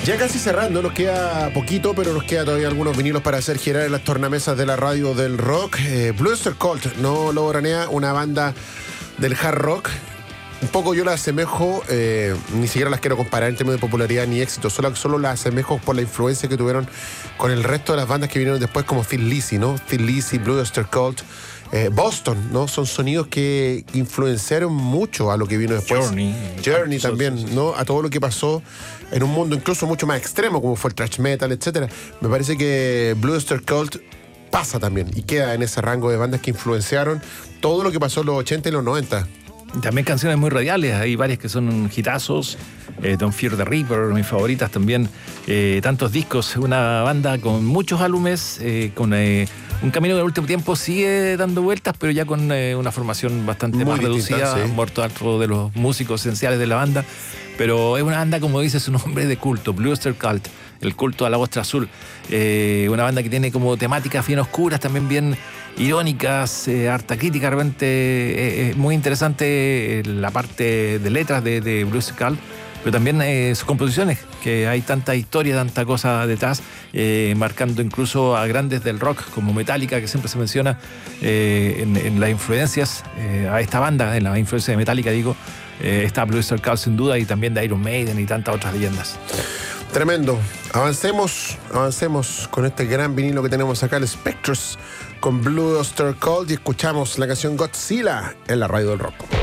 Ya casi cerrando, nos queda poquito, pero nos queda todavía algunos vinilos para hacer girar en las tornamesas de la radio del rock. Blue Oyster Cult, no lo granea, una banda del hard rock. Un poco yo la asemejo, ni siquiera las quiero comparar en términos de popularidad ni éxito, solo las asemejo por la influencia que tuvieron con el resto de las bandas que vinieron después, como Thin Lizzy, ¿no? Thin Lizzy, Blue Oyster Cult, Boston, ¿no? Son sonidos que influenciaron mucho a lo que vino después. Journey también, ¿no? A todo lo que pasó en un mundo incluso mucho más extremo, como fue el thrash metal, etcétera. Me parece que Blue Oyster Cult pasa también y queda en ese rango de bandas que influenciaron todo lo que pasó en los 80 y los 90. También canciones muy radiales, hay varias que son hitazos. Don't Fear the Reaper, mis favoritas también. Tantos discos, una banda con muchos álbumes, con un camino que en el último tiempo sigue dando vueltas, pero ya con una formación bastante muy más distinta, reducida. sí. Han muerto algo de los músicos esenciales de la banda, pero es una banda, como dice su nombre, de culto, Blue Oyster Cult, el culto a la ostra azul. Una banda que tiene como temáticas bien oscuras, también bien irónicas, harta crítica, realmente muy interesante la parte de letras de Blue Oyster Cult, pero también sus composiciones, que hay tanta historia, tanta cosa detrás, marcando incluso a grandes del rock como Metallica, que siempre se menciona en las influencias a esta banda, en la influencia de Metallica, digo, está Blue Oyster Cult sin duda, y también de Iron Maiden y tantas otras leyendas. Tremendo. Avancemos con este gran vinilo que tenemos acá, el Spectres, con Blue Oyster Cult, y escuchamos la canción Godzilla en la radio del rock.